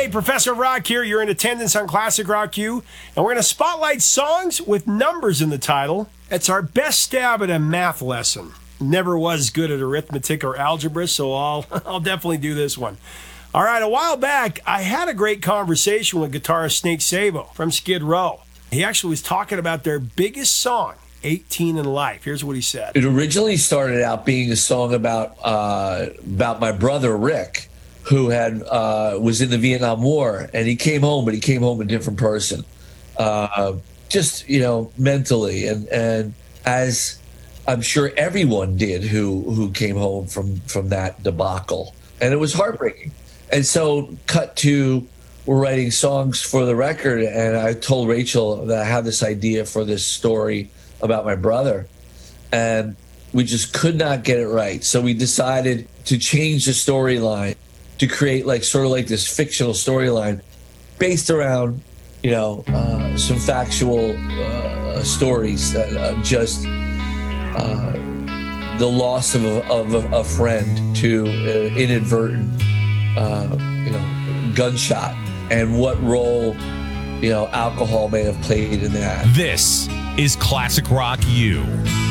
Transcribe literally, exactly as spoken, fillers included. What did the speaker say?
Professor Rock here. You're in attendance on Classic Rock U, and we're going to spotlight songs with numbers in the title. It's our best stab at a math lesson. Never was good at arithmetic or algebra, so I'll, I'll definitely do this one. All right, a while back, I had a great conversation with guitarist Snake Sabo from Skid Row. He actually was talking about their biggest song, eighteen in Life. Here's what he said. It originally started out being a song about uh, about my brother, Rick, who had uh, was in the Vietnam War, and he came home, but he came home a different person, uh, just, you know, mentally. And, and as I'm sure everyone did who, who came home from, from that debacle. And it was heartbreaking. And so cut to, we're writing songs for the record, and I told Rachel that I had this idea for this story about my brother, and we just could not get it right. So we decided to change the storyline to create like sort of like this fictional storyline based around, you know, uh, some factual uh, stories that uh, just uh, the loss of a, of a, a friend to uh, inadvertent, uh, you know, gunshot, and what role, you know, alcohol may have played in that. This is Classic Rock U.